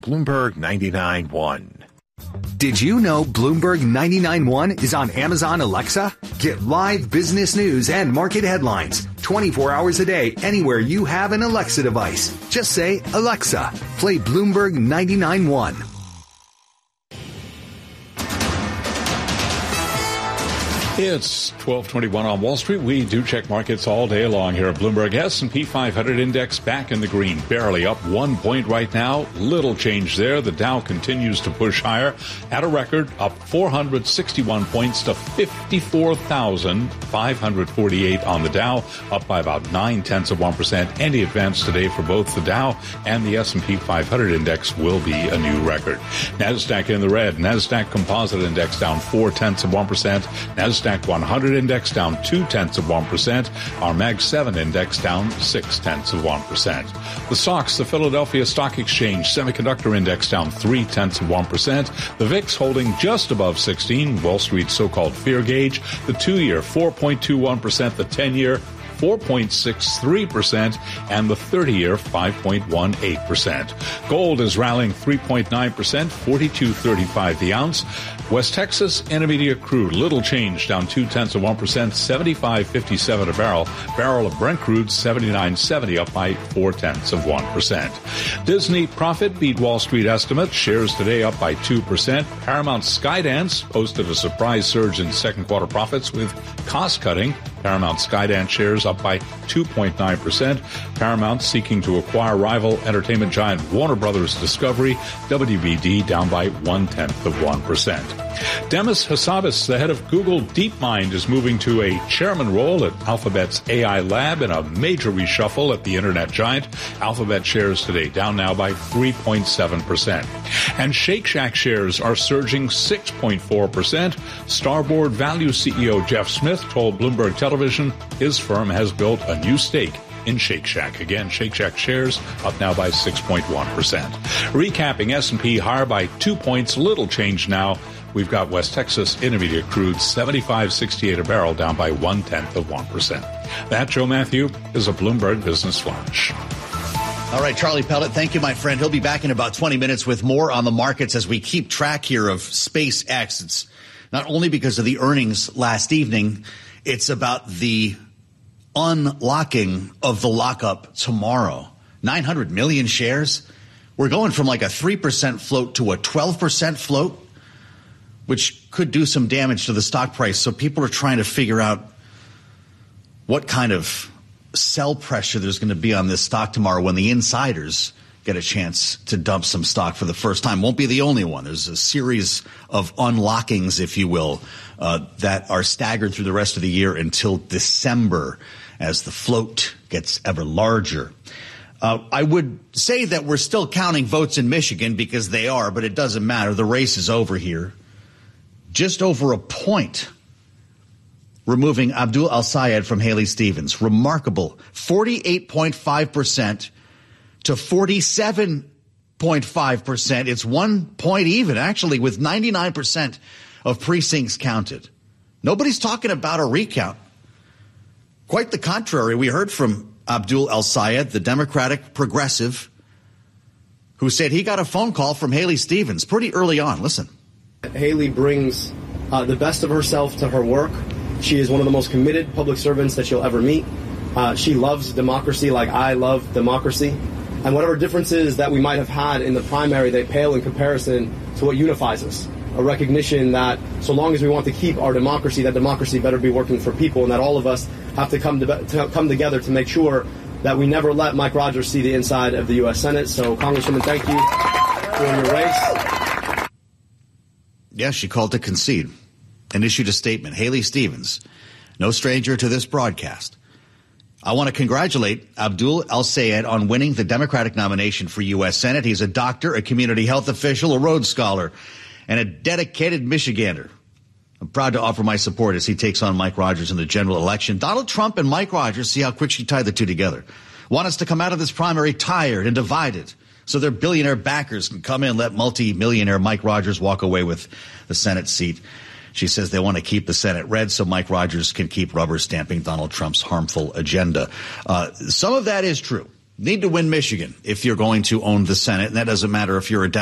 Bloomberg 99.1. Did you know Bloomberg 99.1 is on Amazon Alexa? Get live business news and market headlines 24 hours a day anywhere you have an Alexa device. Just say, Alexa, play Bloomberg 99.1. It's 12:21 on Wall Street. We do check markets all day long here at Bloomberg. S&P 500 index back in the green, barely up 1 point right now. Little change there. The Dow continues to push higher at a record, up 461 points to 54,548 on the Dow, up by about 0.9%. Any advance today for both the Dow and the S&P 500 index will be a new record. NASDAQ in the red. NASDAQ Composite Index down 0.4%. NASDAQ 100 index down 0.2%. Our Mag 7 index down 0.6%. The SOX, the Philadelphia Stock Exchange Semiconductor Index down 0.3%. The VIX holding just above 16. Wall Street's so-called fear gauge. The 2-year 4.21%. The 10-year 4.63%, and the 30-year 5.18%. Gold is rallying 3.9%, $42.35 the ounce. West Texas Intermediate crude, little change, down 0.2%, $75.57 a barrel. Barrel of Brent crude, $79.70, up by 0.4%. Disney profit beat Wall Street estimates. Shares today up by 2%. Paramount Skydance posted a surprise surge in second quarter profits with cost cutting. Paramount Skydance shares up by 2.9%. Paramount seeking to acquire rival entertainment giant Warner Brothers Discovery. WBD down by 0.1%. Demis Hassabis, the head of Google DeepMind, is moving to a chairman role at Alphabet's AI lab in a major reshuffle at the internet giant. Alphabet shares today down now by 3.7%. And Shake Shack shares are surging 6.4%. Starboard Value CEO Jeff Smith told Bloomberg Television his firm has built a new stake in Shake Shack. Again, Shake Shack shares up now by 6.1%. Recapping, S&P higher by 2 points, little change now. We've got West Texas Intermediate crude, $75.68 a barrel, down by 0.1%. That, Joe Matthew, is a Bloomberg Business Flash. All right, Charlie Pellet, thank you, my friend. He'll be back in about 20 minutes with more on the markets as we keep track here of SpaceX. It's not only because of the earnings last evening, it's about the unlocking of the lockup tomorrow. 900 million shares. We're going from like a 3% float to a 12% float, which could do some damage to the stock price. So people are trying to figure out what kind of sell pressure there's going to be on this stock tomorrow when the insiders get a chance to dump some stock for the first time. Won't be the only one. There's a series of unlockings, if you will, that are staggered through the rest of the year until December as the float gets ever larger. I would say that we're still counting votes in Michigan because they are, but it doesn't matter. The race is over here. Just over a point removing Abdul Al-Sayed from Haley Stevens. Remarkable. 48.5% to 47.5%. It's 1 point even, actually, with 99% of precincts counted. Nobody's talking about a recount. Quite the contrary. We heard from Abdul Al-Sayed, the Democratic progressive, who said he got a phone call from Haley Stevens pretty early on. Listen. Haley brings the best of herself to her work. She is one of the most committed public servants that you'll ever meet. She loves democracy like I love democracy. And whatever differences that we might have had in the primary, they pale in comparison to what unifies us. A recognition that so long as we want to keep our democracy, that democracy better be working for people, and that all of us have to come together to make sure that we never let Mike Rogers see the inside of the U.S. Senate. So, Congresswoman, thank you for your race. Yeah, she called to concede and issued a statement. Haley Stevens, no stranger to this broadcast. I want to congratulate Abdul Al-Sayed on winning the Democratic nomination for U.S. Senate. He's a doctor, a community health official, a Rhodes Scholar, and a dedicated Michigander. I'm proud to offer my support as he takes on Mike Rogers in the general election. Donald Trump and Mike Rogers, see how quick she tied the two together, want us to come out of this primary tired and divided so their billionaire backers can come in and let multi-millionaire Mike Rogers walk away with the Senate seat. She says they want to keep the Senate red so Mike Rogers can keep rubber stamping Donald Trump's harmful agenda. Some of that is true. need to win Michigan if you're going to own the Senate. And that doesn't matter if you're a